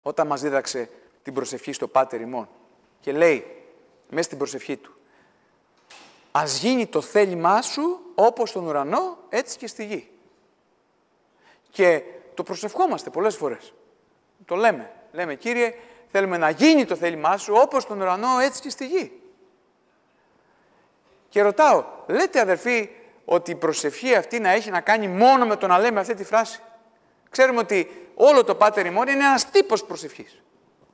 όταν μας δίδαξε την προσευχή στο Πάτερ ημών. Και λέει, μέσα στην προσευχή του, ας γίνει το θέλημά σου όπως στον ουρανό, έτσι και στη γη. Και το προσευχόμαστε πολλές φορές. Το λέμε. Λέμε, Κύριε, θέλουμε να γίνει το θέλημά σου όπως στον ουρανό, έτσι και στη γη. Και ρωτάω, λέτε αδερφοί ότι η προσευχή αυτή να έχει να κάνει μόνο με το να λέμε αυτή τη φράση? Ξέρουμε ότι όλο το Πάτερ ημών είναι ένας τύπος προσευχής.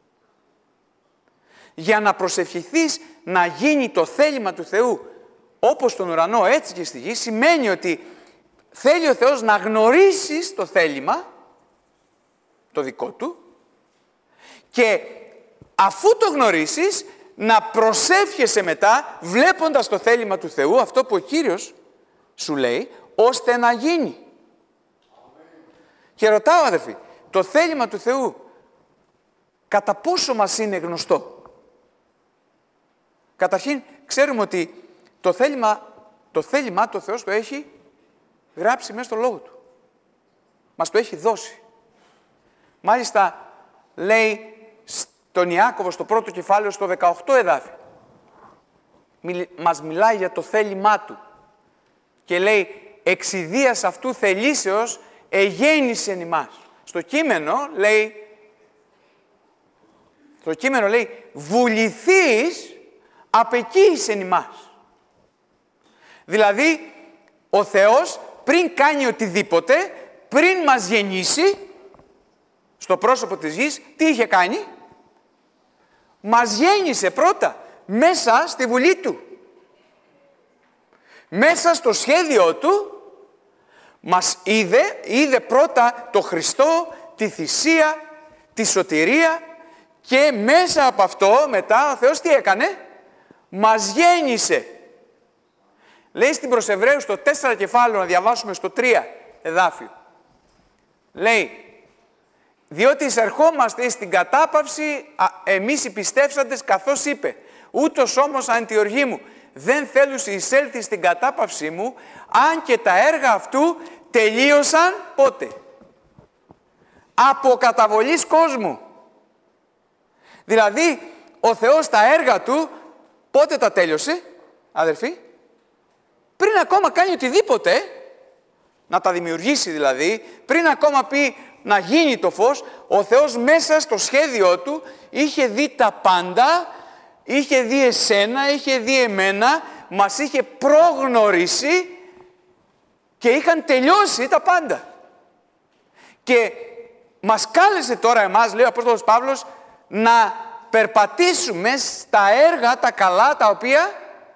Για να προσευχηθείς να γίνει το θέλημα του Θεού όπως στον ουρανό, έτσι και στη γη, σημαίνει ότι θέλει ο Θεός να γνωρίσεις το θέλημα, το δικό Του, και αφού το γνωρίσεις, να προσεύχεσαι μετά, βλέποντας το θέλημα του Θεού, αυτό που ο Κύριος σου λέει, ώστε να γίνει. Και ρωτάω, αδερφοί, το θέλημα του Θεού, κατά πόσο μας είναι γνωστό? Καταρχήν, ξέρουμε ότι το θέλημά του Θεός το έχει γράψει μέσα στο Λόγο Του. Μας το έχει δώσει. Μάλιστα, λέει στον Ιάκωβο στο πρώτο κεφάλαιο, στο 18 εδάφιο, μας μιλάει για το θέλημά Του. Και λέει, εξιδίας αυτού θελήσεως εγέννησεν ημάς. Στο κείμενο λέει, βουληθείς απεκοίησεν ημάς. Δηλαδή, ο Θεός πριν κάνει οτιδήποτε, πριν μας γεννήσει, στο πρόσωπο της γης, τι είχε κάνει? Μας γέννησε πρώτα, μέσα στη βουλή Του. Μέσα στο σχέδιό Του, μας είδε πρώτα το Χριστό, τη θυσία, τη σωτηρία, και μέσα από αυτό μετά ο Θεός τι έκανε? Μας γέννησε. Λέει στην προς Εβραίους το 4 κεφάλαιο, να διαβάσουμε στο 3 εδάφιο. Λέει, διότι εισερχόμαστε στην κατάπαυση εμείς οι πιστεύσαντες, καθώς είπε, ούτως όμως αν τη οργή μου δεν θέλουσι εισέλθει στην κατάπαυσή μου, αν και τα έργα αυτού τελείωσαν πότε? Από καταβολής κόσμου. Δηλαδή, ο Θεός τα έργα Του πότε τα τέλειωσε, αδερφοί? Πριν ακόμα κάνει οτιδήποτε, να τα δημιουργήσει δηλαδή, πριν ακόμα πει να γίνει το φως, ο Θεός μέσα στο σχέδιό Του είχε δει τα πάντα, είχε δει εσένα, είχε δει εμένα, μας είχε προγνωρίσει και είχαν τελειώσει τα πάντα. Και μας κάλεσε τώρα εμάς, λέει ο Απόστολος Παύλος, να περπατήσουμε στα έργα τα καλά, τα οποία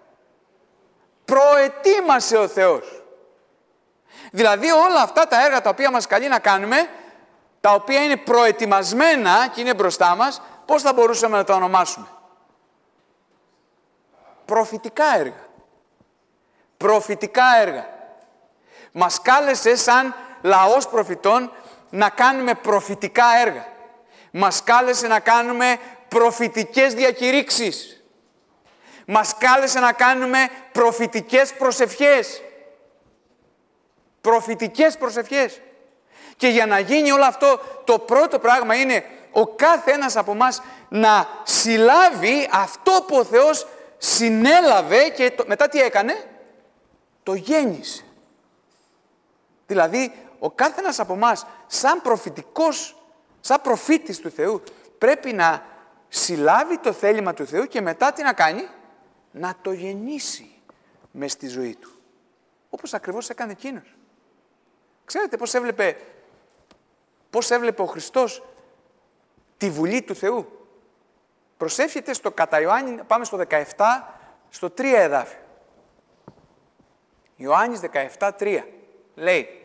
προετοίμασε ο Θεός. Δηλαδή όλα αυτά τα έργα τα οποία μας καλεί να κάνουμε, τα οποία είναι προετοιμασμένα και είναι μπροστά μας, πώς θα μπορούσαμε να τα ονομάσουμε? Προφητικά έργα. Προφητικά έργα. Μας κάλεσε σαν λαός προφητών να κάνουμε προφητικά έργα. Μας κάλεσε να κάνουμε προφητικές διακηρύξεις. Μας κάλεσε να κάνουμε προφητικές προσευχές. Προφητικές προσευχές. Και για να γίνει όλο αυτό, το πρώτο πράγμα είναι ο κάθε ένας από εμάς να συλλάβει αυτό που ο Θεός συνέλαβε και μετά τι έκανε? Το γέννησε. Δηλαδή, ο κάθε ένας από εμάς, σαν προφητικός, σαν προφήτης του Θεού, πρέπει να συλλάβει το θέλημα του Θεού και μετά τι να κάνει? Να το γεννήσει μες στη ζωή του. Όπως ακριβώς έκανε εκείνος. Ξέρετε πώς έβλεπε ο Χριστός τη Βουλή του Θεού? Προσεύχεται στο κατά Ιωάννη, πάμε στο 17, στο 3 εδάφιο. Ιωάννης 17:3 λέει,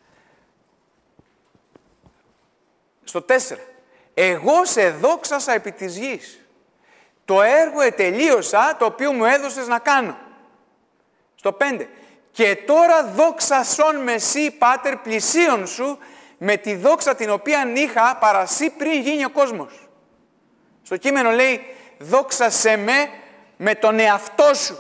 στο 4, εγώ σε δόξασα επί της γης. Το έργο ετελείωσα, το οποίο μου έδωσες να κάνω. Στο 5, και τώρα δόξασον με σύ, Πάτερ, πλησίον σου, με τη δόξα την οποία είχα παρασύ πριν γίνει ο κόσμος. Στο κείμενο λέει, δόξασέ με τον εαυτό σου.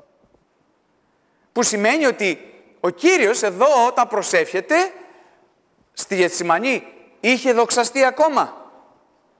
Που σημαίνει ότι ο Κύριος εδώ όταν προσεύχεται, στη Γεθσιμανή, είχε δοξαστεί ακόμα?